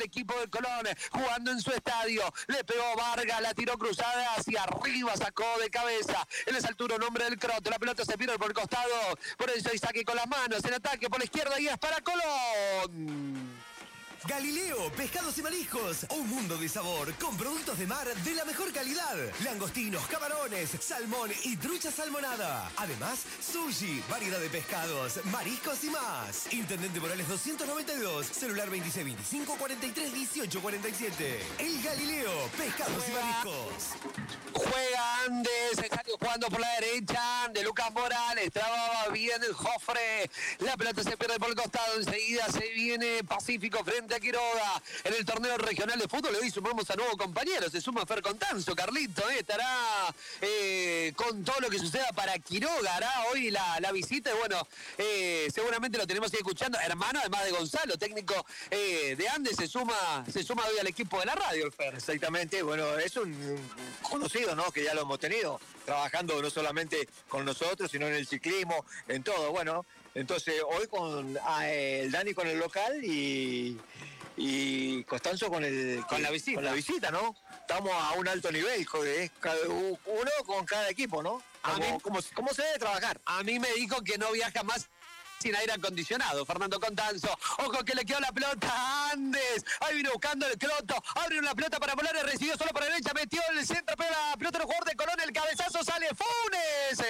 equipo de Colón, jugando en su estadio, le pegó Vargas, la tiró cruzada hacia arriba, sacó de cabeza, en esa altura un hombre del Croto, la pelota se pierde por el costado, por eso hay saque con las manos, en ataque por la izquierda y es para Colón. Galileo, pescados y mariscos, un mundo de sabor con productos de mar de la mejor calidad. Langostinos, camarones, salmón y trucha salmonada. Además, sushi, variedad de pescados, mariscos y más. Intendente Morales 292, celular 2625 43 18 47. El Galileo, pescados y mariscos. Juega Andes, está jugando por la derecha de Lucas Morales, trababa bien el Jofre, la pelota se pierde por el costado, enseguida se viene Pacífico frente a Quiroga, en el torneo regional de fútbol. Hoy sumamos a nuevo compañero, se suma Fer Contanzo, Carlito, estará con todo lo que suceda para Quiroga, hará hoy la visita y bueno, seguramente lo tenemos ahí escuchando, hermano además de Gonzalo, técnico de Andes, se suma hoy al equipo de la radio, el Fer. Exactamente, bueno, es un conocido, ¿no? Que ya lo hemos tenido, trabajando no solamente con nosotros, sino en el ciclismo, en todo, bueno. Entonces, hoy con el Dani con el local y Constanzo con la visita, ¿no? Estamos a un alto nivel, uno con cada equipo, ¿no? ¿Cómo se debe trabajar? A mí me dijo que no viaja más sin aire acondicionado, Fernando Contanzo. Ojo que le quedó la pelota a Andes. Ahí vino buscando el Croto. Abrió la pelota para Morales, recibió solo para la derecha, metió en el centro, pero la pelota del jugador de Colón, el cabezazo sale Funes.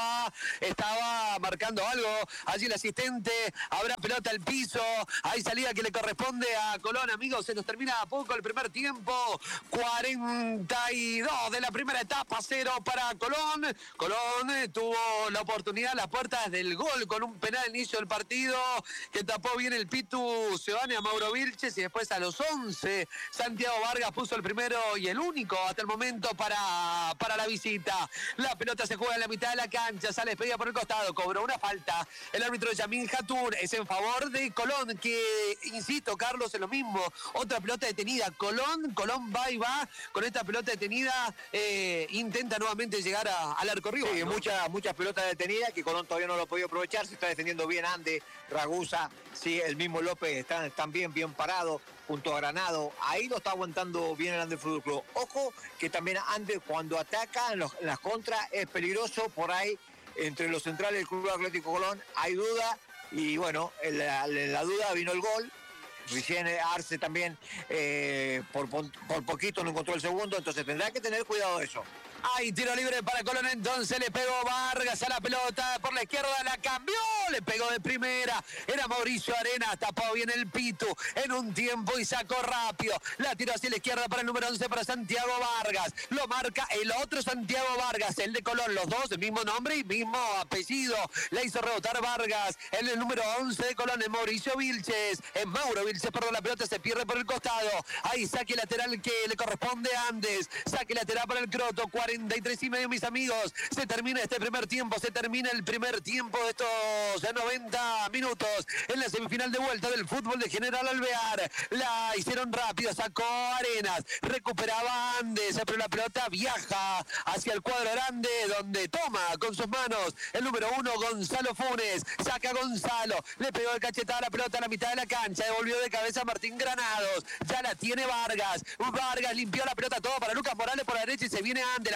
Estaba marcando algo. Allí el asistente, habrá pelota al piso. Hay salida que le corresponde a Colón, amigos. Se nos termina a poco el primer tiempo. 42 de la primera etapa, 0 para Colón. Colón tuvo la oportunidad, las puertas del gol con un penal inicio del partido que tapó bien el Pitu Seoane a Mauro Vilches y después a los 11 Santiago Vargas puso el primero y el único hasta el momento para la visita. La pelota se juega en la mitad de la cancha, sale despedida por el costado, cobró una falta el árbitro Yamin Hatun, es en favor de Colón, que insisto Carlos, es lo mismo, otra pelota detenida, Colón va y va con esta pelota detenida, intenta nuevamente llegar al arco rival. Sí, ¿no? muchas pelotas detenidas que Colón todavía no lo ha podido aprovechar, se está defendiendo bien Andes, Ragusa, sí, el mismo López están bien parados junto a Granado, ahí lo está aguantando bien el Andes Fútbol Club. Ojo que también Andes cuando ataca en las contras es peligroso, por ahí entre los centrales del Club Atlético Colón hay duda y bueno, en la duda vino el gol. Recién Arce también por poquito no encontró el segundo, entonces tendrá que tener cuidado de eso. Hay tiro libre para Colón, entonces le pegó Vargas a la pelota por la izquierda, la cambió, le pegó de primera, era Mauricio Arenas, tapó bien el Pitu en un tiempo y sacó rápido, la tiró hacia la izquierda para el número 11 para Santiago Vargas, lo marca el otro Santiago Vargas, el de Colón, los dos, el mismo nombre y mismo apellido, le hizo rebotar Vargas, el número 11 de Colón es Mauricio Vilches, es Mauro Vilches, perdón, la pelota se pierde por el costado, ahí saque lateral que le corresponde a Andes, saque lateral para el Croto, 43:30, mis amigos. Se termina este primer tiempo, se termina el primer tiempo de estos 90 minutos en la semifinal de vuelta del fútbol de General Alvear. La hicieron rápido, sacó Arenas, recuperaba Andes, pero la pelota viaja hacia el cuadro grande donde toma con sus manos el número 1 Gonzalo Funes, saca Gonzalo, le pegó el cachetada a la pelota a la mitad de la cancha, devolvió de cabeza a Martín Granados, ya la tiene Vargas limpió la pelota todo para Lucas Morales por la derecha y se viene Andes,